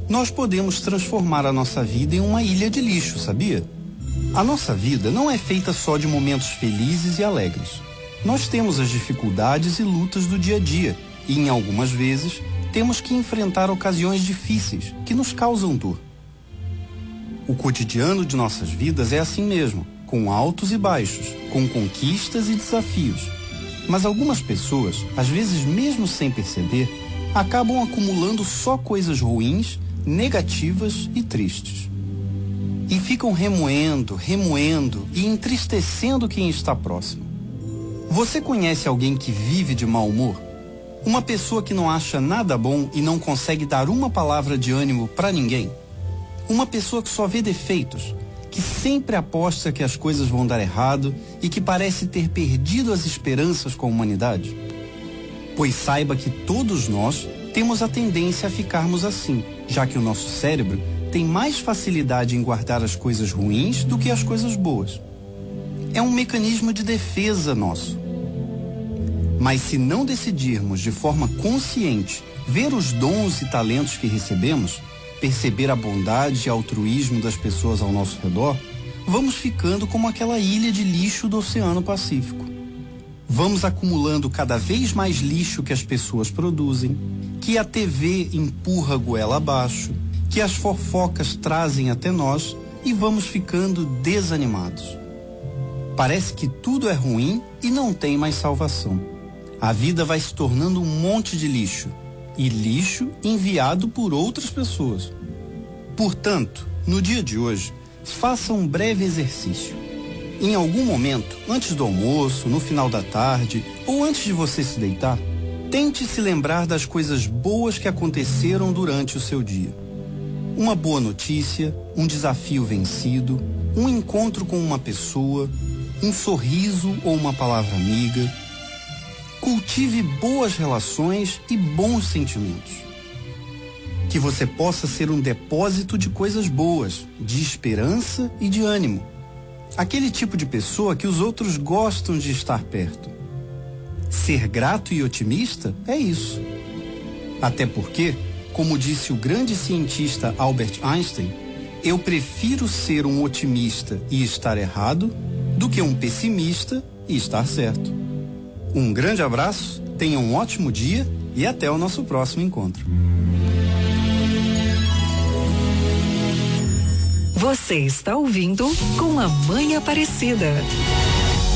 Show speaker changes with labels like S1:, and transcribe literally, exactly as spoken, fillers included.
S1: nós podemos transformar a nossa vida em uma ilha de lixo, sabia? A nossa vida não é feita só de momentos felizes e alegres. Nós temos as dificuldades e lutas do dia a dia e, em algumas vezes, temos que enfrentar ocasiões difíceis que nos causam dor. O cotidiano de nossas vidas é assim mesmo, com altos e baixos, com conquistas e desafios. Mas algumas pessoas, às vezes mesmo sem perceber, acabam acumulando só coisas ruins, negativas e tristes. E ficam remoendo, remoendo e entristecendo quem está próximo. Você conhece alguém que vive de mau humor? Uma pessoa que não acha nada bom e não consegue dar uma palavra de ânimo para ninguém? Uma pessoa que só vê defeitos, que sempre aposta que as coisas vão dar errado e que parece ter perdido as esperanças com a humanidade? Pois saiba que todos nós temos a tendência a ficarmos assim, já que o nosso cérebro tem mais facilidade em guardar as coisas ruins do que as coisas boas. É um mecanismo de defesa nosso. Mas se não decidirmos de forma consciente ver os dons e talentos que recebemos, perceber a bondade e altruísmo das pessoas ao nosso redor, vamos ficando como aquela ilha de lixo do Oceano Pacífico. Vamos acumulando cada vez mais lixo que as pessoas produzem, que a T V empurra goela abaixo, que as fofocas trazem até nós e vamos ficando desanimados. Parece que tudo é ruim e não tem mais salvação. A vida vai se tornando um monte de lixo, e lixo enviado por outras pessoas. Portanto, no dia de hoje, faça um breve exercício. Em algum momento, antes do almoço, no final da tarde ou antes de você se deitar, tente se lembrar das coisas boas que aconteceram durante o seu dia. Uma boa notícia, um desafio vencido, um encontro com uma pessoa, um sorriso ou uma palavra amiga. Cultive boas relações e bons sentimentos. Que você possa ser um depósito de coisas boas, de esperança e de ânimo. Aquele tipo de pessoa que os outros gostam de estar perto. Ser grato e otimista é isso. Até porque, como disse o grande cientista Albert Einstein, eu prefiro ser um otimista e estar errado do que um pessimista e estar certo. Um grande abraço, tenha um ótimo dia e até o nosso próximo encontro.
S2: Você está ouvindo Com a Mãe Aparecida.